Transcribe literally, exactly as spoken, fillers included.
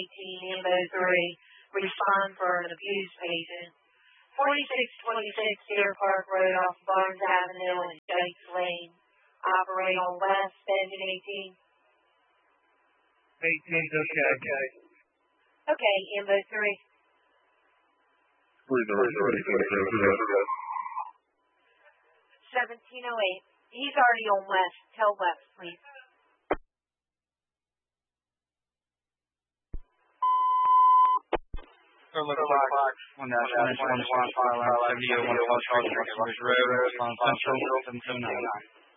eighteen, M O three, respond for an abused patient. forty-six twenty-six Deer Park Road off Barnes Avenue and Jakes Lane. Operate on West, engine eighteen. eighteen's okay. Okay, M O three. seventeen oh eight. He's already on West. Tell West, please. Overlook Fox, one dash one one one five line seventy oh one Fox Road, Road, Central, seven seven nine.